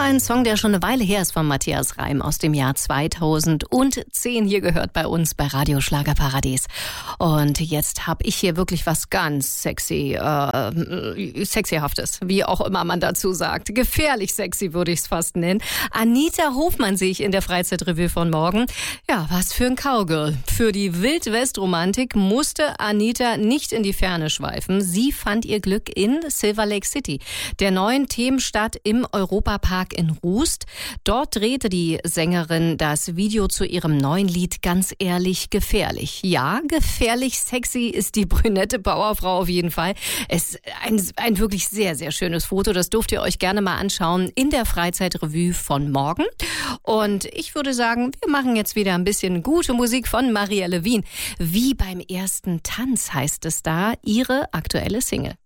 ein Song, der schon eine Weile her ist, von Matthias Reim aus dem Jahr 2010. Hier gehört bei uns bei Radio Schlagerparadies. Und jetzt habe ich hier wirklich was ganz sexyhaftes, wie auch immer man dazu sagt. Gefährlich sexy würde ich es fast nennen. Anita Hofmann sehe ich in der Freizeitrevue von morgen. Ja, was für ein Cowgirl. Für die Wild-West-Romantik musste Anita nicht in die Ferne schweifen. Sie fand ihr Glück in Silver Lake City, der neuen Themenstadt im Europapark in Rust. Dort drehte die Sängerin das Video zu ihrem neuen Lied Ganz ehrlich gefährlich. Ja, gefährlich sexy ist die brünette Powerfrau auf jeden Fall. Es ist ein wirklich sehr, sehr schönes Foto. Das dürft ihr euch gerne mal anschauen in der Freizeitrevue von morgen. Und ich würde sagen, wir machen jetzt wieder ein bisschen gute Musik von Marielle Wien. Wie beim ersten Tanz heißt es da, ihre aktuelle Single.